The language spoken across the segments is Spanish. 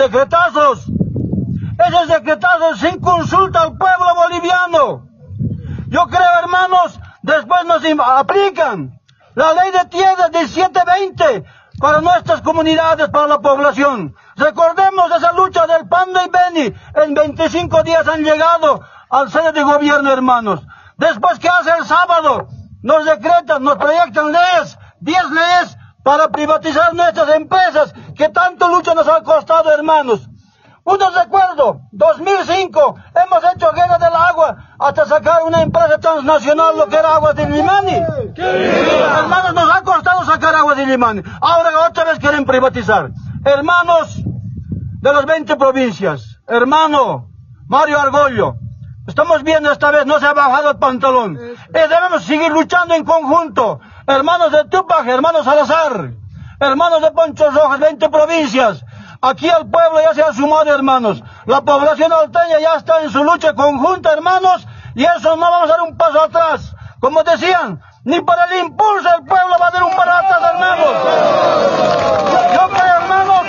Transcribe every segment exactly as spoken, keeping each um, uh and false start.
decretazos. Esos decretazos sin consulta al pueblo boliviano. Yo creo, hermanos, después nos aplican la ley de tierras diecisiete veinte para nuestras comunidades, para la población. Recordemos esa lucha del Pando y Beni. En veinticinco días han llegado al sede de gobierno, hermanos. Después, ¿qué hace el sábado? Nos decretan, nos proyectan leyes, diez leyes para privatizar nuestras empresas, que tanto lucha nos ha costado, hermanos. Uno recuerdo, dos mil cinco, hemos hecho guerra del agua hasta sacar una empresa transnacional, lo que era Aguas de Limani. Hermanos, nos ha costado sacar Aguas de Limani. Ahora otra vez quieren privatizar. Hermanos de las veinte provincias, hermano Mario Argollo, estamos viendo esta vez, no se ha bajado el pantalón. Y debemos seguir luchando en conjunto. Hermanos de Tupac, hermanos Salazar, hermanos de Ponchos Rojas, veinte provincias. Aquí el pueblo ya se ha sumado, hermanos. La población alteña ya está en su lucha conjunta, hermanos, y eso no vamos a dar un paso atrás. Como decían, ni para el impulso el pueblo va a dar un paso atrás, hermanos. Yo creo, hermanos,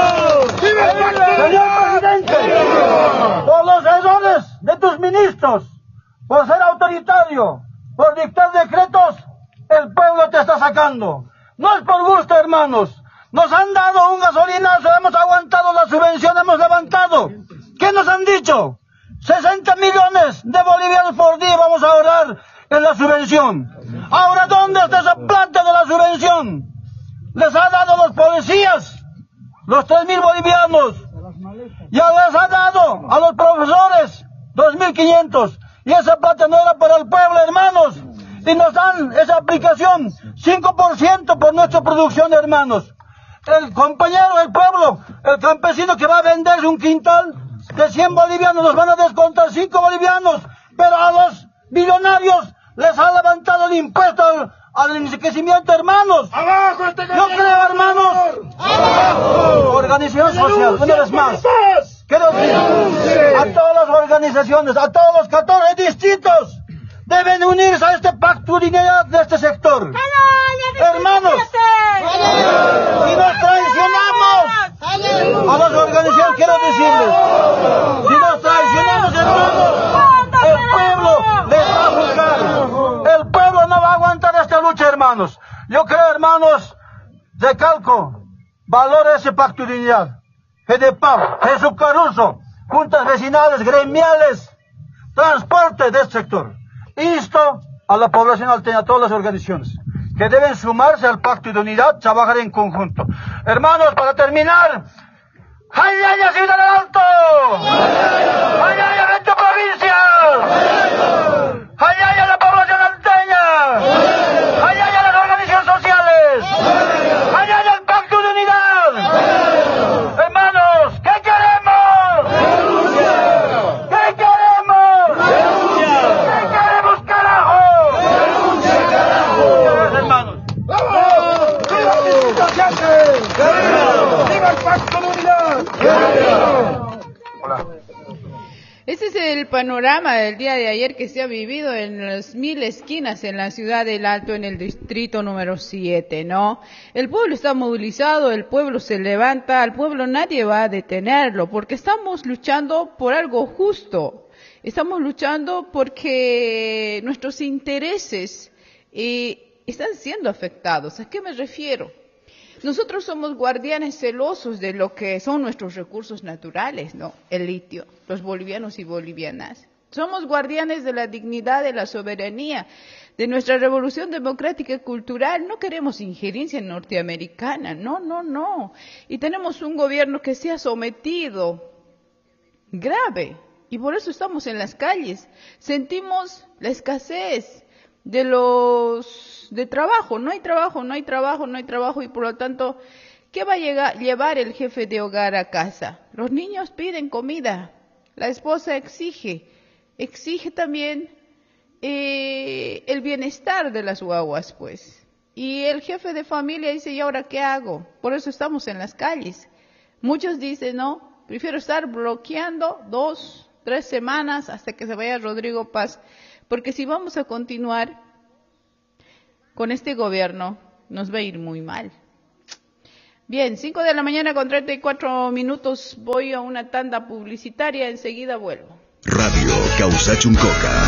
señor presidente, por los errores de tus ministros, por ser autoritario, por dictar decretos, el pueblo te está sacando. No es por gusto, hermanos. Nos han dado un gasolinazo, hemos aguantado la subvención, hemos levantado. ¿Qué nos han dicho? sesenta millones de bolivianos por día vamos a ahorrar en la subvención. Ahora, ¿dónde está esa plata de la subvención? Les ha dado los policías, los tres mil bolivianos. Ya les ha dado a los profesores dos mil quinientos. Y esa plata no era para el pueblo, hermanos. Y nos dan esa aplicación, cinco por ciento por nuestra producción, hermanos. El compañero del pueblo, el campesino que va a venderse un quintal de cien bolivianos, nos van a descontar cinco bolivianos, pero a los millonarios les ha levantado el impuesto al, al enriquecimiento, hermanos. ¡Abajo este gobierno! Yo creo, hermanos, ¡abajo! Organización social, una vez más, quiero decir a todas las organizaciones, a todos los catorce distritos, deben unirse a este pacto de unidad de este sector. Hermanos, si nos traicionamos a las organizaciones, quiero decirles, si nos traicionamos, hermanos, el pueblo les va a juzgar. El pueblo no va a aguantar esta lucha, hermanos. Yo creo, hermanos, recalco, valora ese pacto de unidad. FEDEPAV, Jesús Caruso, juntas vecinales, gremiales, transporte de este sector. Insto a la población alteña, a todas las organizaciones, que deben sumarse al pacto de unidad, trabajar en conjunto. Hermanos, para terminar, ¡Jayaya, Ciudad del Alto! ¡Jayaya, veinte provincias! ¡Jayaya, la población alteña! ¡Jayaya, las organizaciones sociales! ¡Jayaya, el pacto de unidad! Hermanos, ¿qué queremos? ¿Qué queremos? ¿Qué queremos, carajo? Hermanos. ¡Viva el pacto de unidad! Hola. Este es el panorama del día de ayer que se ha vivido en las mil esquinas en la ciudad del Alto, en el distrito número siete, ¿no? El pueblo está movilizado, el pueblo se levanta, al pueblo nadie va a detenerlo, porque estamos luchando por algo justo. Estamos luchando porque nuestros intereses eh, están siendo afectados. ¿A qué me refiero? Nosotros somos guardianes celosos de lo que son nuestros recursos naturales, ¿no? El litio, los bolivianos y bolivianas. Somos guardianes de la dignidad, de la soberanía, de nuestra revolución democrática y cultural. No queremos injerencia norteamericana, no, no, no. Y tenemos un gobierno que se ha sometido grave, y por eso estamos en las calles. Sentimos la escasez de los de trabajo, no hay trabajo, no hay trabajo, no hay trabajo, y por lo tanto, ¿qué va a llegar, llevar el jefe de hogar a casa? Los niños piden comida, la esposa exige, exige también eh, el bienestar de las guaguas, pues. Y el jefe de familia dice, ¿y ahora qué hago? Por eso estamos en las calles. Muchos dicen, no, prefiero estar bloqueando dos, tres semanas hasta que se vaya Rodrigo Paz. Porque si vamos a continuar con este gobierno, nos va a ir muy mal. Bien, cinco de la mañana con treinta y cuatro minutos. Voy a una tanda publicitaria. Enseguida vuelvo. Radio Causachuncoca.